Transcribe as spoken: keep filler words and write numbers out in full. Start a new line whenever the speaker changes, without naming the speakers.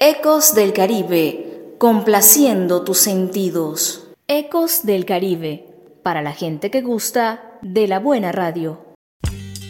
Ecos del Caribe, complaciendo tus sentidos. Ecos del Caribe, para la gente que gusta de la buena radio.